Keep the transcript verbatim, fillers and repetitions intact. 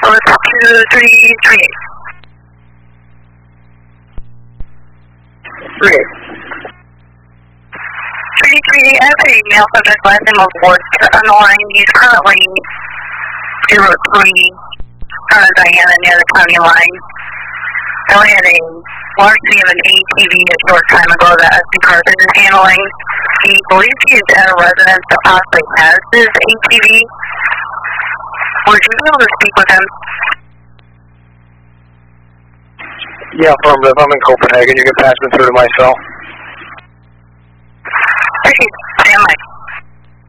So it's two three three eight. Three. three three eight, I have a male subject last name of Ward on the line. He's currently zero three uh, Diana near the county line. I only had a larceny of an A T V a short time ago that S D Carson is handling. He believes he is at a residence that possibly has his A T V. Would you be able to speak with him? Yeah, affirmative. I'm in Copenhagen. You can pass me through to my cell.